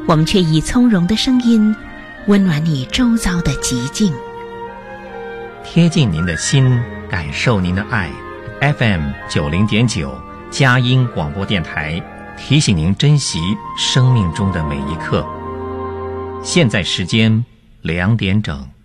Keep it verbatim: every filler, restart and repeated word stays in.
我们却以从容的声音温暖你周遭的寂静， 贴近您的心，感受您的爱。F M 九零点九佳音广播电台提醒您珍惜生命中的每一刻。现在时间两点整。